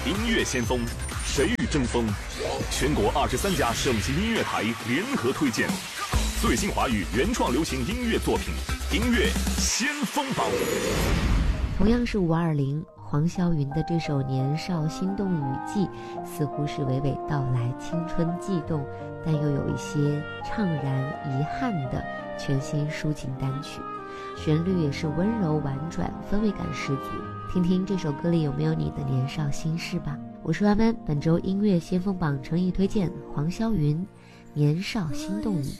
音乐先锋，谁与争锋？全国23家省级音乐台联合推荐最新华语原创流行音乐作品，音乐先锋榜。 同样是520，黄霄云的这首《年少心动雨季》似乎是娓娓道来青春悸动，但又有一些怅然遗憾的全新抒情单曲，旋律也是温柔婉转，氛围感十足。听听这首歌里有没有你的年少心事吧。我是弯弯，本周音乐先锋榜诚意推荐黄霄云《年少心动雨季》。